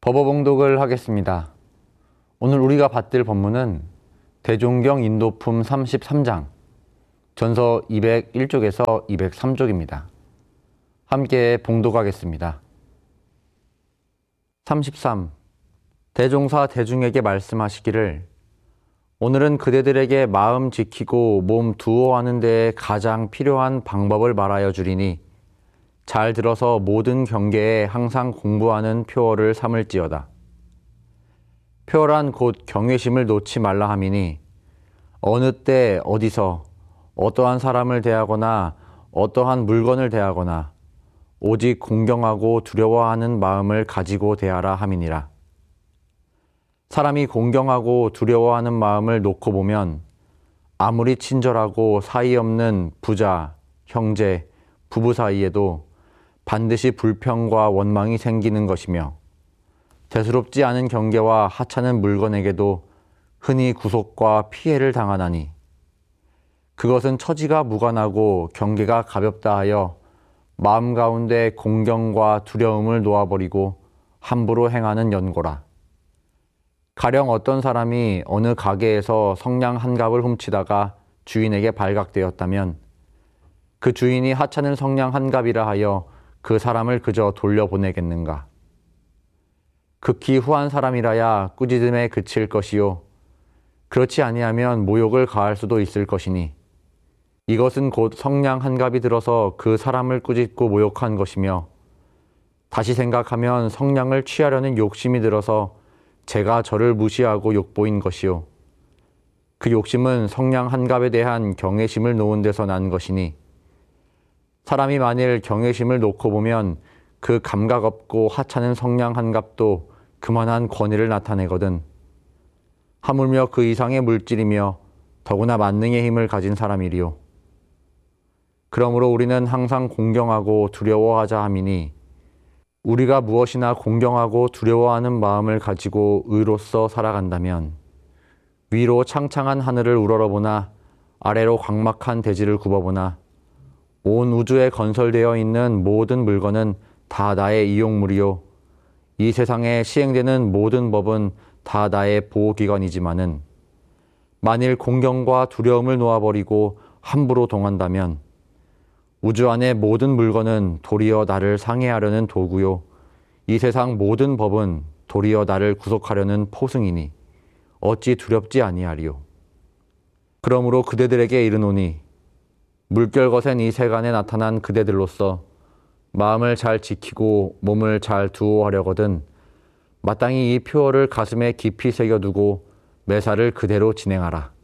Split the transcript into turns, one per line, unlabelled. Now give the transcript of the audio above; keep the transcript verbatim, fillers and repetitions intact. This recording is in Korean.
법어봉독을 하겠습니다. 오늘 우리가 받들 법문은 대종경 인도품 삼십삼 장, 전서 이백일 쪽에서 이백삼 쪽입니다. 함께 봉독하겠습니다. 삼십삼. 대종사 대중에게 말씀하시기를 오늘은 그대들에게 마음 지키고 몸 두어하는 데에 가장 필요한 방법을 말하여 주리니 잘 들어서 모든 경계에 항상 공부하는 표어를 삼을지어다. 표어란 곧 경외심을 놓지 말라 함이니 어느 때 어디서 어떠한 사람을 대하거나 어떠한 물건을 대하거나 오직 공경하고 두려워하는 마음을 가지고 대하라 함이니라. 사람이 공경하고 두려워하는 마음을 놓고 보면 아무리 친절하고 사이 없는 부자, 형제, 부부 사이에도 반드시 불평과 원망이 생기는 것이며 대수롭지 않은 경계와 하찮은 물건에게도 흔히 구속과 피해를 당하나니 그것은 처지가 무관하고 경계가 가볍다 하여 마음 가운데 공경과 두려움을 놓아버리고 함부로 행하는 연고라. 가령 어떤 사람이 어느 가게에서 성냥 한 갑을 훔치다가 주인에게 발각되었다면 그 주인이 하찮은 성냥 한 갑이라 하여 그 사람을 그저 돌려보내겠는가? 극히 후한 사람이라야 꾸짖음에 그칠 것이요 그렇지 아니하면 모욕을 가할 수도 있을 것이니 이것은 곧 성냥 한 갑이 들어서 그 사람을 꾸짖고 모욕한 것이며 다시 생각하면 성냥을 취하려는 욕심이 들어서 제가 저를 무시하고 욕보인 것이요 그 욕심은 성냥 한 갑에 대한 경외심을 놓은 데서 난 것이니 사람이 만일 경외심을 놓고 보면 그 감각 없고 하찮은 성냥 한 갑도 그만한 권위를 나타내거든. 하물며 그 이상의 물질이며 더구나 만능의 힘을 가진 사람이리요. 그러므로 우리는 항상 공경하고 두려워하자 함이니 우리가 무엇이나 공경하고 두려워하는 마음을 가지고 의로써 살아간다면 위로 창창한 하늘을 우러러보나 아래로 광막한 대지를 굽어보나 온 우주에 건설되어 있는 모든 물건은 다 나의 이용물이요 이 세상에 시행되는 모든 법은 다 나의 보호기관이지만은 만일 공경과 두려움을 놓아버리고 함부로 동한다면 우주 안의 모든 물건은 도리어 나를 상해하려는 도구요 이 세상 모든 법은 도리어 나를 구속하려는 포승이니 어찌 두렵지 아니하리요. 그러므로 그대들에게 이르노니 물결 거센 이 세간에 나타난 그대들로서 마음을 잘 지키고 몸을 잘 두어하려거든 마땅히 이 표어를 가슴에 깊이 새겨두고 매사를 그대로 진행하라.